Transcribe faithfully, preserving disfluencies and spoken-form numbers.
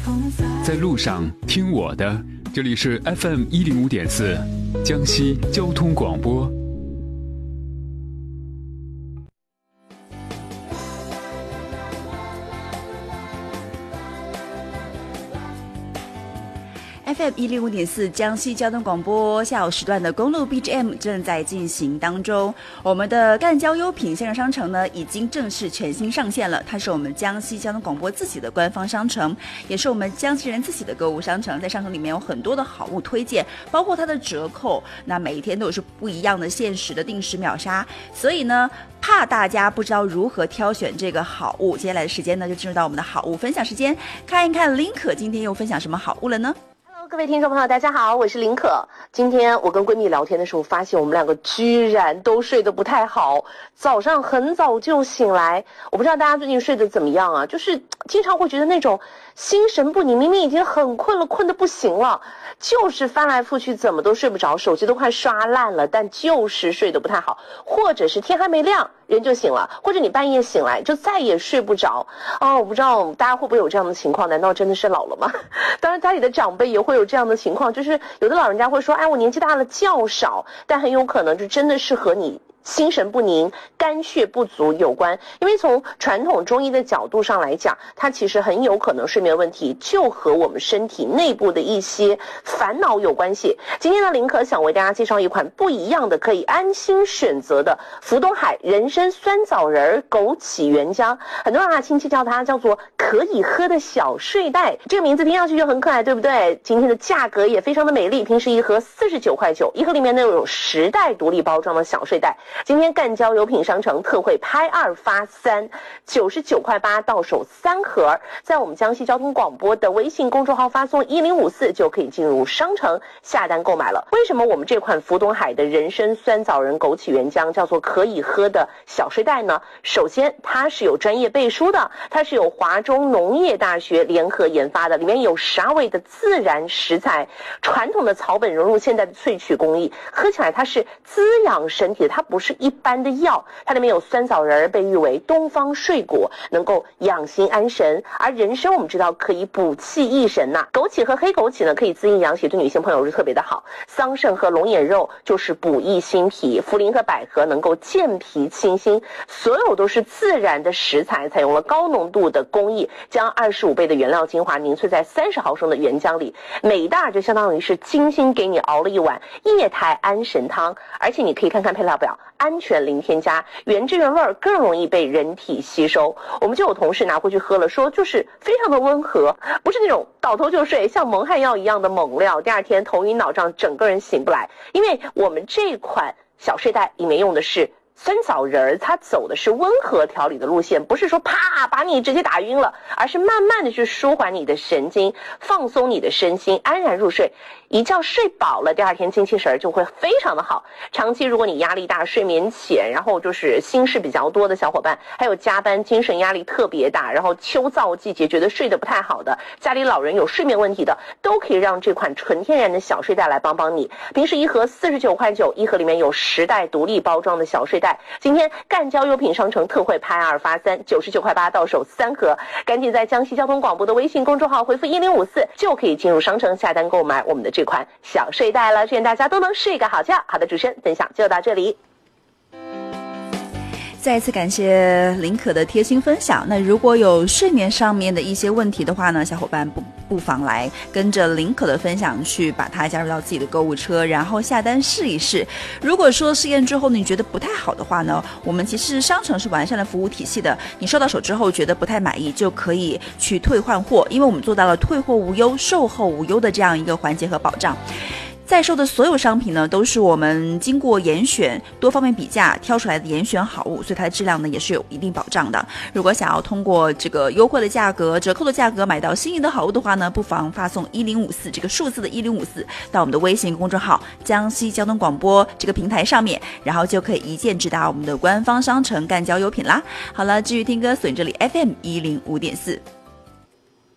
在路上听我的，这里是 F M 一零五点四，江西交通广播。 F M 一零五点四江西交通广播，下午时段的公路 B G M 正在进行当中。我们的赣交优品线上商城呢，已经正式全新上线了。它是我们江西交通广播自己的官方商城，也是我们江西人自己的购物商城。在商城里面有很多的好物推荐，包括它的折扣，那每一天都有是不一样的限时的定时秒杀。所以呢，怕大家不知道如何挑选这个好物，接下来的时间呢，就进入到我们的好物分享时间，看一看林可今天又分享什么好物了呢？ 各位听众朋友大家好，我是林可。今天我跟闺蜜聊天的时候发现我们两个居然都睡得不太好，早上很早就醒来。我不知道大家最近睡得怎么样啊，就是经常会觉得那种心神不宁，明明已经很困了，困得不行了，就是翻来覆去怎么都睡不着，手机都快刷烂了，但就是睡得不太好，或者是天还没亮人就醒了，或者你半夜醒来就再也睡不着啊、哦！我不知道大家会不会有这样的情况，难道真的是老了吗？当然家里的长辈也会有这样的情况，就是有的老人家会说，哎，我年纪大了觉少，但很有可能就真的是和你心神不宁、肝血不足有关。因为从传统中医的角度上来讲，它其实很有可能睡眠问题就和我们身体内部的一些烦恼有关系。今天呢，林可想为大家介绍一款不一样的可以安心选择的福东海人参酸枣仁枸杞原浆，很多人啊亲切叫它叫做可以喝的小睡袋，这个名字听上去就很可爱，对不对？今天的价格也非常的美丽，平时一盒四十九块九，一盒里面呢有十袋独立包装的小睡袋。今天赣交优品商城特惠拍二发三，九十九块八到手三盒，在我们江西交通广播的微信公众号发送一零五四就可以进入商城下单购买了。为什么我们这款福东海的人参酸枣仁枸杞原浆叫做可以喝的小睡袋呢？首先它是有专业背书的，它是有华中农业大学联合研发的，里面有十二味的自然食材，传统的草本融入现代的萃取工艺，喝起来它是滋养身体的，它不是一般的药。它里面有酸枣仁，被誉为东方睡果，能够养心安神。而人参我们知道可以补气益神呐、啊，枸杞和黑枸杞呢可以滋阴养血，对女性朋友是特别的好。桑葚和龙眼肉就是补益心脾，茯苓和百合能够健脾清心，所有都是自然的食材，采用了高浓度的工艺，将二十五倍的原料精华凝萃在三十毫升的原浆里，每一袋就相当于是精心给你熬了一碗液态安神汤。而且你可以看看配料表，安全零添加，原汁原味，更容易被人体吸收。我们就有同事拿回去喝了，说就是非常的温和，不是那种倒头就睡像蒙汗药一样的猛料，第二天头晕脑胀，整个人醒不来。因为我们这款小睡袋里面用的是酸枣仁，它走的是温和调理的路线，不是说啪把你直接打晕了，而是慢慢的去舒缓你的神经，放松你的身心，安然入睡。一觉睡饱了，第二天精气神就会非常的好。长期如果你压力大、睡眠浅，然后就是心事比较多的小伙伴，还有加班精神压力特别大，然后秋燥季节觉得睡得不太好的，家里老人有睡眠问题的，都可以让这款纯天然的小睡袋来帮帮你。平时一盒四十九块九，一盒里面有十袋独立包装的小睡袋。今天赣交优品商城特惠拍二发三，九十九块八到手三盒，赶紧在江西交通广播的微信公众号回复一零五四就可以进入商城下单购买我们的这款小睡袋了，愿大家都能睡个好觉。好的，主持人分享就到这里。 再一次感谢林可的贴心分享。那如果有睡眠上面的一些问题的话呢，小伙伴不不妨来跟着林可的分享去把它加入到自己的购物车，然后下单试一试。如果说试验之后你觉得不太好的话呢，我们其实商城是完善的服务体系的，你收到手之后觉得不太满意，就可以去退换货，因为我们做到了退货无忧、售后无忧的这样一个环节和保障。在售的所有商品呢，都是我们经过严选、多方面比价挑出来的严选好物，所以它的质量呢也是有一定保障的。如果想要通过这个优惠的价格、折扣的价格买到心仪的好物的话呢，不妨发送一零五四这个数字的一零五四到我们的微信公众号江西交通广播这个平台上面，然后就可以一键直达我们的官方商城赣交优品啦。好了，继续听歌，锁定这里 F M 一零五点四。